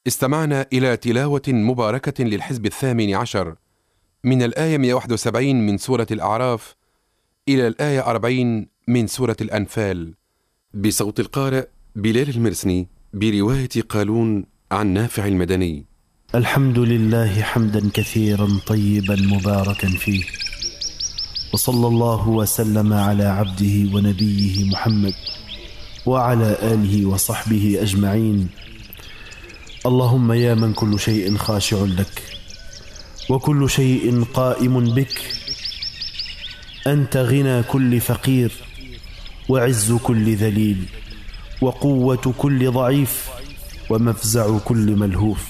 استمعنا إلى تلاوة مباركة للحزب 18 من الآية 171 من سورة الأعراف إلى الآية 40 من سورة الأنفال، بصوت القارئ بلال المرسني، برواية قالون عن نافع المدني. الحمد لله حمدا كثيرا طيبا مباركا فيه، وصلى الله وسلم على عبده ونبيه محمد وعلى آله وصحبه أجمعين. اللهم يا من كل شيء خاشع لك وكل شيء قائم بك، أنت غنى كل فقير وعز كل ذليل وقوة كل ضعيف ومفزع كل ملهوف.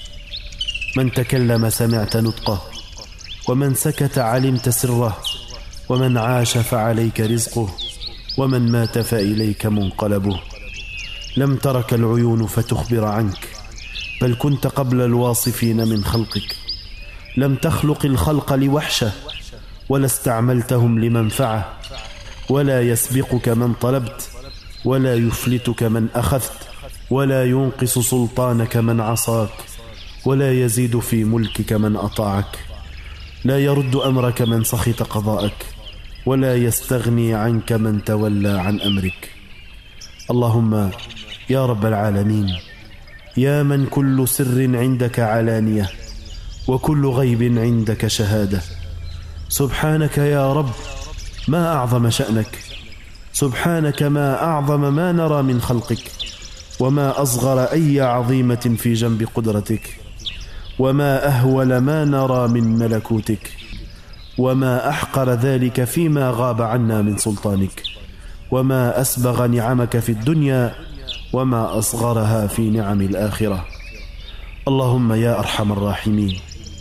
من تكلم سمعت نطقه، ومن سكت علمت سره، ومن عاش فعليك رزقه، ومن مات فإليك منقلبه. لم ترك العيون فتخبر عنك، بل كنت قبل الواصفين من خلقك. لم تخلق الخلق لوحشة، ولا استعملتهم لمنفعة، ولا يسبقك من طلبت، ولا يفلتك من أخذت، ولا ينقص سلطانك من عصاك، ولا يزيد في ملكك من أطاعك. لا يرد أمرك من سخط قضاءك، ولا يستغني عنك من تولى عن أمرك. اللهم يا رب العالمين، يا من كل سر عندك علانية وكل غيب عندك شهادة، سبحانك يا رب ما أعظم شأنك، سبحانك ما أعظم ما نرى من خلقك، وما أصغر أي عظيمة في جنب قدرتك، وما أهول ما نرى من ملكوتك، وما أحقر ذلك فيما غاب عنا من سلطانك، وما أسبغ نعمك في الدنيا وما أصغرها في نعم الآخرة. اللهم يا أرحم الراحمين،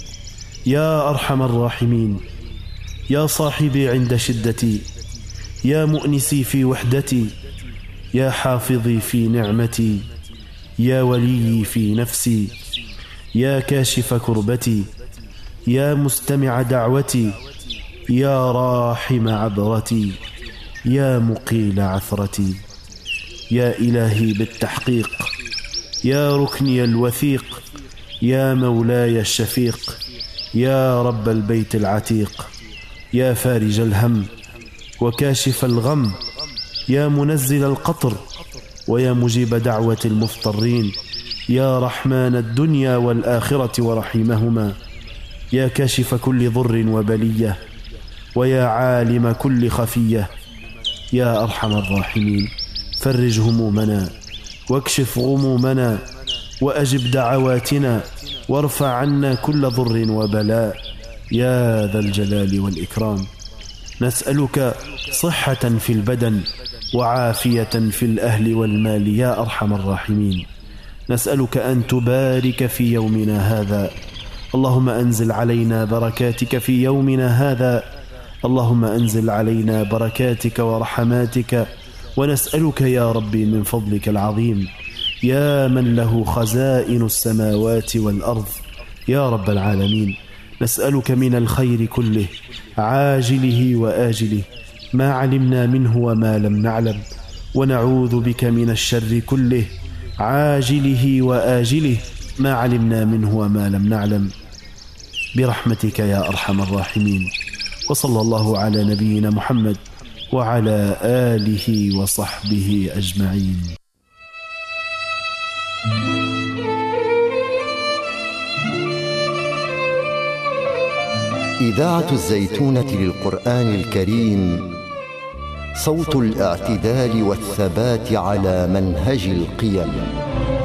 يا أرحم الراحمين، يا صاحبي عند شدتي، يا مؤنسي في وحدتي، يا حافظي في نعمتي، يا وليي في نفسي، يا كاشف كربتي، يا مستمع دعوتي، يا راحم عبرتي، يا مقيل عثرتي، يا إلهي بالتحقيق، يا ركني الوثيق، يا مولاي الشفيق، يا رب البيت العتيق، يا فارج الهم وكاشف الغم، يا منزل القطر ويا مجيب دعوة المضطرين، يا رحمن الدنيا والآخرة ورحيمهما، يا كاشف كل ضر وبلية، ويا عالم كل خفية. يا أرحم الراحمين، فرج همومنا واكشف غمومنا وأجب دعواتنا وارفع عنا كل ضر وبلاء، يا ذا الجلال والإكرام. نسألك صحة في البدن وعافية في الأهل والمال يا أرحم الراحمين. نسألك أن تبارك في يومنا هذا، اللهم أنزل علينا بركاتك في يومنا هذا، اللهم أنزل علينا بركاتك ورحماتك. ونسألك يا ربي من فضلك العظيم، يا من له خزائن السماوات والأرض يا رب العالمين، نسألك من الخير كله عاجله وآجله ما علمنا منه وما لم نعلم، ونعوذ بك من الشر كله عاجله وآجله ما علمنا منه وما لم نعلم، برحمتك يا أرحم الراحمين. وصلى الله على نبينا محمد وعلى آله وصحبه أجمعين. إذاعة الزيتونة للقرآن الكريم، صوت الاعتدال والثبات على منهج القيم.